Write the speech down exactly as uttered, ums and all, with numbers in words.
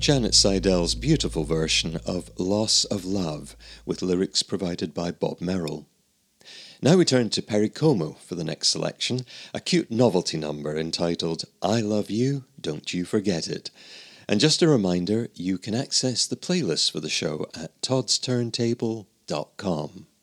Janet Seidel's beautiful version of Loss of Love, with lyrics provided by Bob Merrill. Now we turn to Perry Como for the next selection, a cute novelty number entitled I Love You, Don't You Forget It. And just a reminder, you can access the playlist for the show at todds turntable dot com.